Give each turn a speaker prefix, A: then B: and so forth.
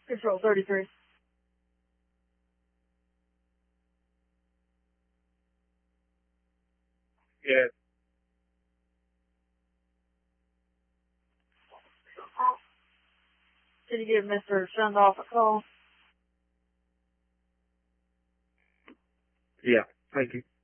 A: Control 33.
B: Yes.
A: Can you give Mr. Shundoff a call?
B: Yeah, thank you.